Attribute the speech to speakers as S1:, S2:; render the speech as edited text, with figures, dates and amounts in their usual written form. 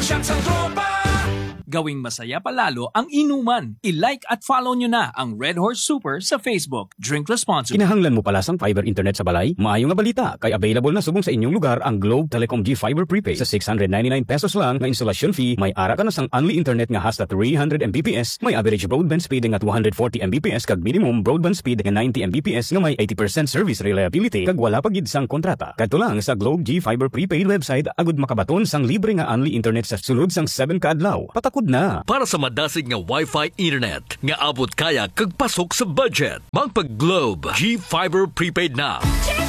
S1: shots ang tropa.
S2: Gawing masaya palalo ang inuman. I-like at follow nyo na ang Red Horse Super sa Facebook. Drink responsibly.
S3: Kinahanglan mo pala sang fiber internet sa balay? Maayo nga balita, kay available na subong sa inyong lugar ang Globe Telecom G Fiber Prepaid. Sa 699 pesos lang na installation fee, may ara ka na sang unli internet nga hasta 300 Mbps, may average broadband speed nga 240 Mbps kag minimum broadband speed nga 90 Mbps nga may 80% service reliability kag wala pagid sang kontrata. Kadto lang sa Globe G Fiber Prepaid website agud makabaton sang libre nga unli internet sa sulod sang 7 ka adlaw. Patakod na.
S4: Para sa madasig nga Wi-Fi internet nga abot kaya kag pasok sa budget, magpag Globe G Fiber Prepaid na.